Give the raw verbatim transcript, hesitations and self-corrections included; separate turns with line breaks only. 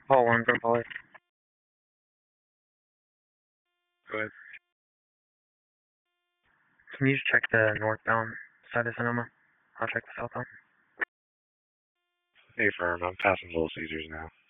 Paul one from Paul. Go ahead. Can you just check the northbound side of Sonoma? I'll check the southbound.
Hey, firm. I'm passing Little Caesars now.